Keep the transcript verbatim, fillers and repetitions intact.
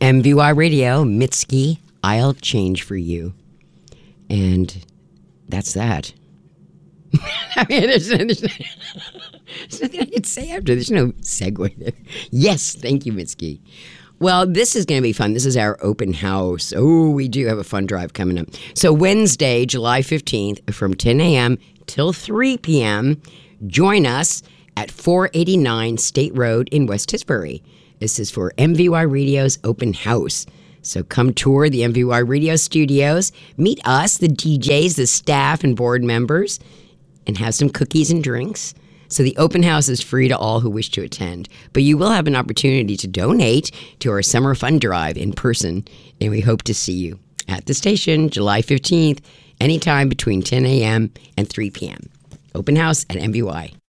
M V Y Radio, Mitski, I'll change for you. And that's that. I mean, there's, there's, there's nothing I can say after. There's no segue there. Yes, thank you, Mitski. Well, this is going to be fun. This is our open house. Oh, we do have a fun drive coming up. So Wednesday, July fifteenth, from ten a.m. till three p.m., join us at four eighty-nine State Road in West Tisbury. This is for M V Y Radio's open house. So come tour the M V Y Radio studios, meet us, the D Js, the staff, and board members, and have some cookies and drinks. So the open house is free to all who wish to attend, but you will have an opportunity to donate to our summer fun drive in person, and we hope to see you at the station July fifteenth, anytime between ten a.m. and three p.m. Open house at M V Y.